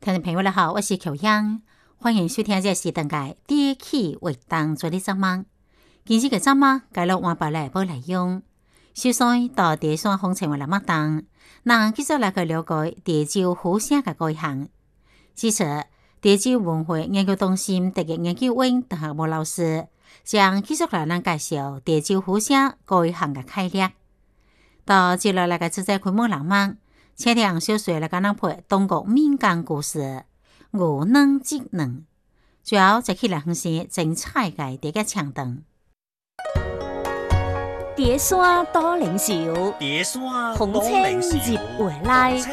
听众朋友们好，我是裘央，欢迎收听这是当届第一期活动做的节目。今日嘅节目介绍换白来报内容。首先到第三风情为了乜当，那继续来去了解地州府城嘅改行。其实地州文化研究中心特约研究员邓学武老师将继续来咱介绍地州府城改行嘅概念。到接落来嘅主题开幕浪漫。请听小说来跟咱配中国民间故事《无能之能》，主要就起来分析精彩嘅第一唱段。 叠山多灵秀， 叠山红青入回来。